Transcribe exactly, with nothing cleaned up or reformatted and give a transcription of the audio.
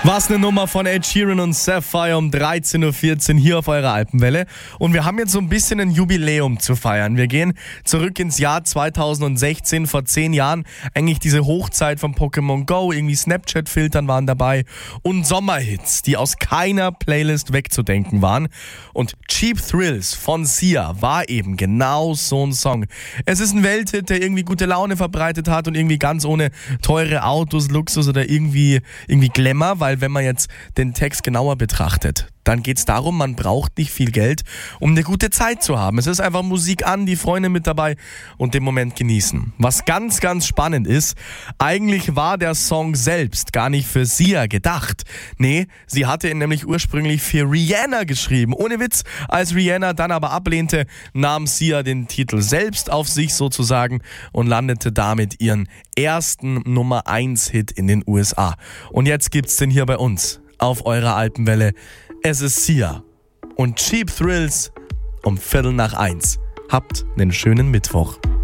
Was eine Nummer von Ed Sheeran und Sapphire um dreizehn Uhr vierzehn hier auf eurer Alpenwelle. Und wir haben jetzt so ein bisschen ein Jubiläum zu feiern. Wir gehen zurück ins Jahr zweitausendsechzehn, vor zehn Jahren. Eigentlich diese Hochzeit von Pokémon Go, irgendwie Snapchat-Filtern waren dabei und Sommerhits, die aus keiner Playlist wegzudenken waren. Und Cheap Thrills von Sia war eben genau so ein Song. Es ist ein Welthit, der irgendwie gute Laune verbreitet hat und irgendwie ganz ohne teure Autos, Luxus oder irgendwie, irgendwie Glamour, weil wenn man jetzt den Text genauer betrachtet, dann geht es darum, man braucht nicht viel Geld, um eine gute Zeit zu haben. Es ist einfach Musik an, die Freunde mit dabei und den Moment genießen. Was ganz, ganz spannend ist, eigentlich war der Song selbst gar nicht für Sia gedacht. Nee, sie hatte ihn nämlich ursprünglich für Rihanna geschrieben. Ohne Witz, als Rihanna dann aber ablehnte, nahm Sia den Titel selbst auf sich sozusagen und landete damit ihren ersten Nummer eins Hit in den U S A. Und jetzt gibt's den hier bei uns auf eurer Alpenwelle. Es ist Sia und Cheap Thrills um Viertel nach eins. Habt einen schönen Mittwoch.